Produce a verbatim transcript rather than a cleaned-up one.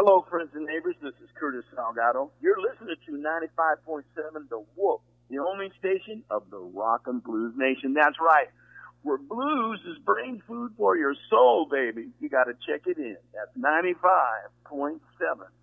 Hello, friends and neighbors. This is Curtis Salgado. You're listening to ninety-five point seven The Wolf, the only station of the Rock and Blues Nation. That's right. Where blues is brain food for your soul, baby. You got to check it in. That's ninety-five point seven